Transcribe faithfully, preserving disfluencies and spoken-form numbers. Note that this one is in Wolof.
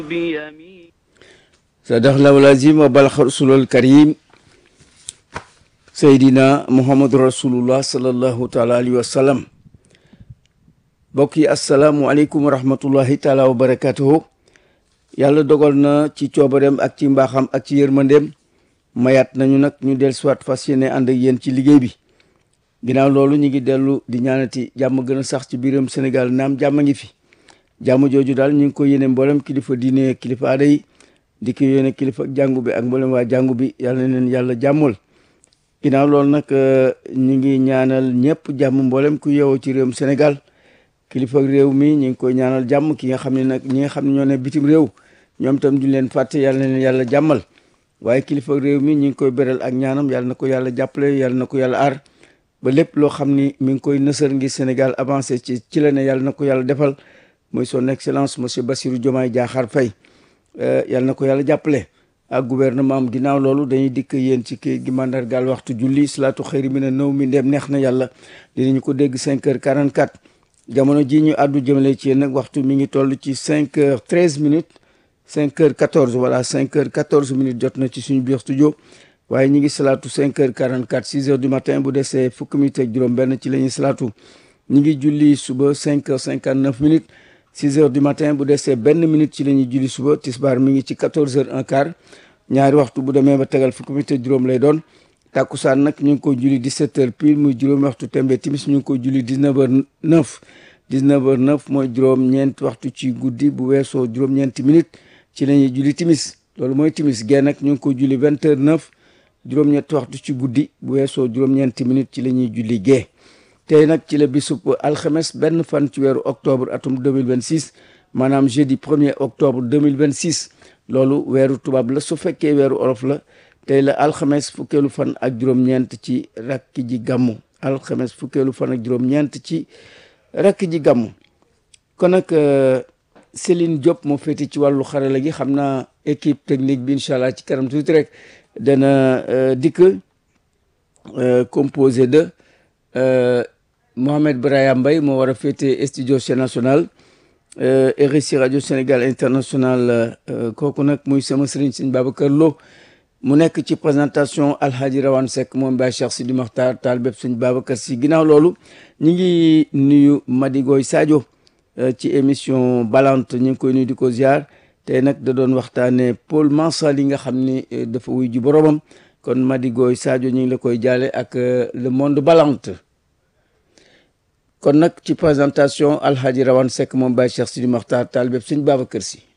بيمين صدق الله العظيم وبلغ رسول الكريم سيدنا محمد رسول الله صلى الله تعالى عليه وسلم bokki asalaamualeykum wa rahmatullahi taala wa barakatuhu yàlla dogal na ci coobareem ak ci mbaaxam ak ci yërmandeem mayaat nañu nag ñu del soit fas yéene ànd ak yéen ci liggéey bi ginnaaw loolu ñu ngi dellu di ñaanati jàmm gën a sax ci biiram Sénégal naam jàmm ngi fi jàmm jooju daal ñu ngi ko yéene mboolem kilifa diine kilifa aada yi di ko yéene kilifa jàngu bi ak mboolem waa jàngu bi yàlla na leen yàlla jàmmal ginnaaw loolu nag ñu ngi ñaanal ñëpp jàmm mboolem ku yeewoo ci réewum Sénégal kilifa réew mi ñu ngi koy ñaanal jàmm ki nga xam ne nag ñi nga xam ne ñoo ne bitim réew ñoom tam duñ leen fàtte yàlla na leen yàlla jàmmal waaye kilifa réew mi ñu ngi koy beral ak ñaanam yàlla na ko yàlla jàppale yàlla na ko yàlla aar ba lépp loo xam ni mi ngi koy nësër ngir Sénégal avancé ci ci la ne yàlla na ko yàlla defal mooy son excellence monsieur Bassirou Diomaye Diakhar Faye yàlla na ko yàlla jàppale ak gouvernement am ginnaaw loolu dañuy dikk yéen ci kii gi mandargaal waxtu julli salaatu xëyri mi ne nëw mi ndeem neex na yàlla dinañu ko dégg cinq heures quarante-quatre jamono ji ñu àddu jëmale ci yéen nag waxtu mi ngi toll ci cinq heures treize minutes cinq heures quatorze voilà cinq heures quatorze minutes jot na ci suñu biir studio waaye ñi ngi salaatu cinq heures quarante-quatre six heures du matin bu desee fukki minutes ak juróom benn ci la ñuy salaatu ñi ngi julli suba cinq heures cinquante-neuf minutes six heures du matin bu desee benn minute ci la ñuy julli suba tisbaar mi ngi ci quatorze heures un quart ñaari waxtu bu demee ba tegal fukki minutes ak juróom lay doon tàkkusaan nag ñu ngi ko julli dix-sept heures pile muy juróomi waxtu tembe timis ñu ngi ko julli dix-neuf heures neuf dix-neuf heures neuf mooy juróom ñeenti waxtu ci guddi bu weesoo juróom ñeenti minutes ci la ñuy julli timis loolu mooy timis gee nag ñu ngi ko julli vingt heures neuf juróom-ñetti waxtu ci guddi bu weesoo juróom-ñeenti minutes ci la ñuy julli gee tey nag ci la bisub alxames benn fan ci weeru octobre atum deux mille vingt-six maanaam jeudi premier octobre deux mille vingt-six loolu weeru tubaab la su fekkee weeru olof la tey la alxames fukkeelu fan ak juróom-ñeent ci rakki ji gàmmu alxames fukkeelu fan ak juróom-ñeent ci rakki ji gàmmu kon nag Céline Diop moo féete ci wàllu xarala gi xam naa équipe technique bi incha allah ci kanam tuuti rek dana dikk composé de Mohamed Brahim Mbaye moo war a féete studio national R S I radio Sénégal international kooku nag muy sama sëriñ sëñ Babacar Lo mu nekk ci présentation Alhaji Rawane Seck moom Baye Cheikh Sidi Makhtar taal bépp sëñ Babacar si ginnaaw loolu ñu ngi nuyu Madigoy Sadio ci émission Balante ñu ngi koy nuyu di ko ziar tey nag da doon waxtaane Paul Mansal yi nga xam ni dafa wuy ji boromam kon Madigoy Sadio ñu ngi la koy jaale ak le monde Balante kon nag ci présentation Alhaji Rawane Seck moom Baye Cheikh Sidi Makhtar taal bépp sëñ Babacar si